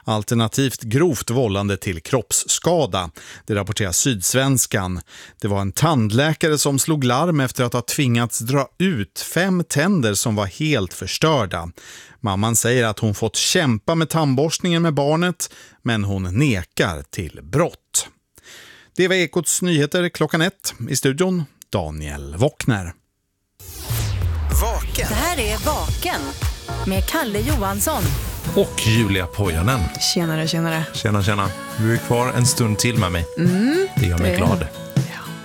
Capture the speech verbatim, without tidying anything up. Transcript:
alternativt grovt vållande till kroppsskada. Det rapporterar Sydsvenskan. Det var en tandläkare som slog larm efter att ha tvingats dra ut fem tänder som var helt förstörda. Mamman säger att hon fått kämpa med tandborstningen med barnet, men hon nekar till brott. Det var Ekots nyheter klockan ett. I studion Daniel Wockner. Vaken. Det här är Vaken med Kalle Johansson och Julia Pojanen. Tjenare, tjenare. Tjena, tjena. Du är kvar en stund till med mig. Mm, det gör mig det... glad.